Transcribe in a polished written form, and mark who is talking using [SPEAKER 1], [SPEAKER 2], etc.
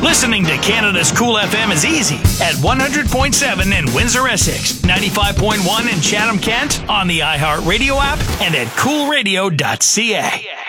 [SPEAKER 1] Listening to Canada's Cool FM is easy at 100.7 in Windsor, Essex, 95.1 in Chatham, Kent, on the iHeartRadio app, and at coolradio.ca.